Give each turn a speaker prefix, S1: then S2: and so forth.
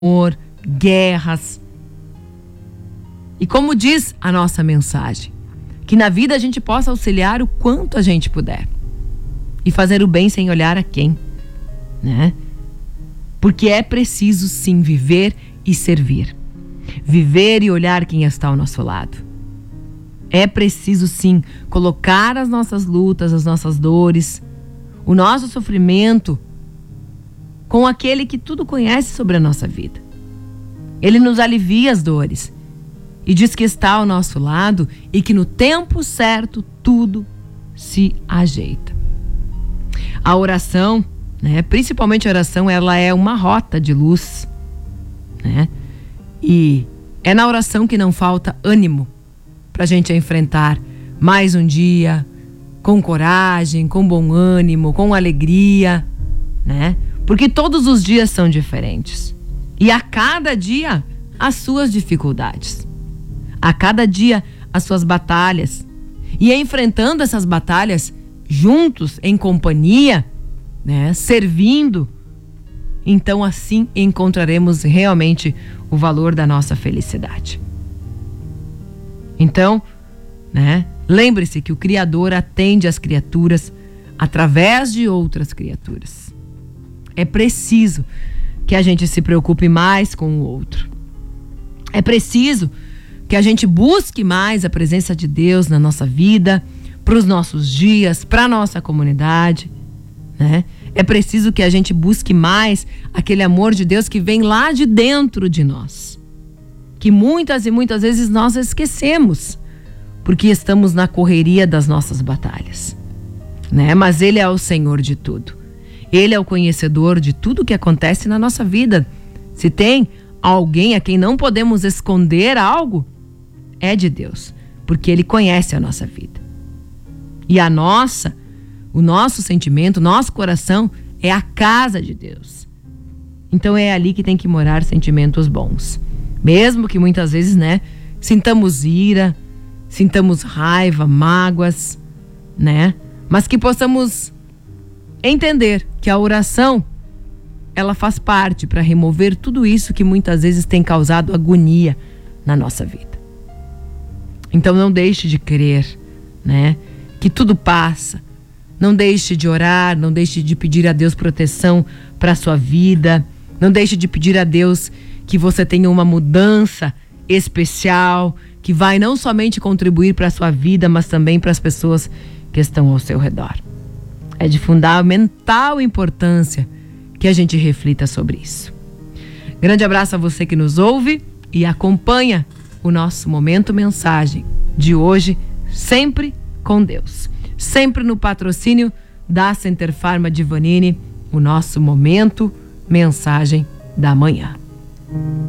S1: guerras. E como diz a nossa mensagem, que na vida a gente possa auxiliar o quanto a gente puder e fazer o bem sem olhar a quem, né? Porque é preciso sim viver e servir, viver e olhar quem está ao nosso lado. É preciso sim colocar as nossas lutas, as nossas dores, o nosso sofrimento com aquele que tudo conhece sobre a nossa vida. Ele nos alivia as dores e diz que está ao nosso lado e que no tempo certo tudo se ajeita. A oração, né, principalmente a oração, ela é uma rota de luz, né? E é na oração que não falta ânimo para a gente enfrentar mais um dia com coragem, com bom ânimo, com alegria, né? Porque todos os dias são diferentes e a cada dia as suas dificuldades, a cada dia as suas batalhas, e enfrentando essas batalhas juntos, em companhia, né, servindo, então assim encontraremos realmente o valor da nossa felicidade. Então, né, lembre-se que o Criador atende as criaturas através de outras criaturas. É preciso que a gente se preocupe mais com o outro. É preciso que a gente busque mais a presença de Deus na nossa vida, para os nossos dias, para a nossa comunidade, né? É preciso que a gente busque mais aquele amor de Deus que vem lá de dentro de nós, que muitas e muitas vezes nós esquecemos, porque estamos na correria das nossas batalhas, né? Mas Ele é o Senhor de tudo. Ele é o conhecedor de tudo que acontece na nossa vida. Se tem alguém a quem não podemos esconder algo, é de Deus, porque Ele conhece a nossa vida. E o nosso sentimento, o nosso coração é a casa de Deus. Então é ali que tem que morar sentimentos bons. Mesmo que muitas vezes, né, sintamos ira, sintamos raiva, mágoas, né? Mas que possamos entender que a oração, ela faz parte para remover tudo isso que muitas vezes tem causado agonia na nossa vida. Então não deixe de crer, né, que tudo passa. Não deixe de orar, não deixe de pedir a Deus proteção para a sua vida. Não deixe de pedir a Deus que você tenha uma mudança especial, que vai não somente contribuir para a sua vida, mas também para as pessoas que estão ao seu redor. É de fundamental importância que a gente reflita sobre isso. Grande abraço a você que nos ouve e acompanha o nosso Momento Mensagem de hoje, sempre com Deus. Sempre no patrocínio da Center Pharma de Vanini, o nosso Momento Mensagem da Manhã.